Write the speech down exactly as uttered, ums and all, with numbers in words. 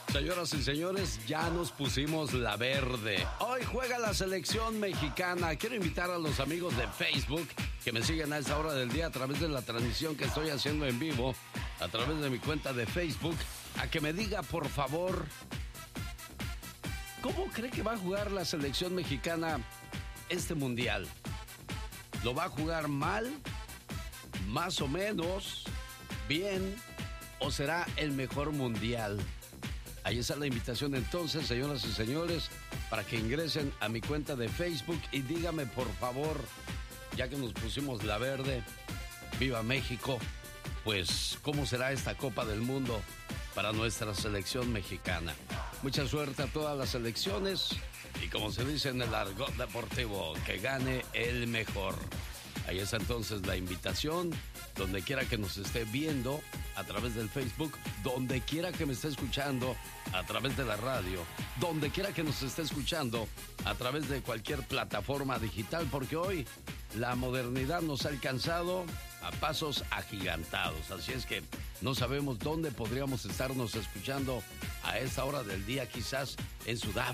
Señoras y señores, ya nos pusimos la verde. Hoy juega la selección mexicana. Quiero invitar a los amigos de Facebook que me siguen a esta hora del día a través de la transmisión que estoy haciendo en vivo, a través de mi cuenta de Facebook, a que me diga, por favor, ¿cómo cree que va a jugar la selección mexicana este mundial? ¿Lo va a jugar mal? ¿Más o menos? ¿Bien? ¿O será el mejor mundial? Ahí está la invitación entonces, señoras y señores, para que ingresen a mi cuenta de Facebook y dígame, por favor, ya que nos pusimos la verde, ¡viva México! Pues, ¿cómo será esta Copa del Mundo para nuestra selección mexicana? Mucha suerte a todas las selecciones y, como se dice en el argot deportivo, que gane el mejor. Ahí está entonces la invitación, donde quiera que nos esté viendo a través del Facebook, donde quiera que me esté escuchando a través de la radio, donde quiera que nos esté escuchando a través de cualquier plataforma digital, porque hoy la modernidad nos ha alcanzado a pasos agigantados, así es que no sabemos dónde podríamos estarnos escuchando a esta hora del día, quizás en Sudáfrica.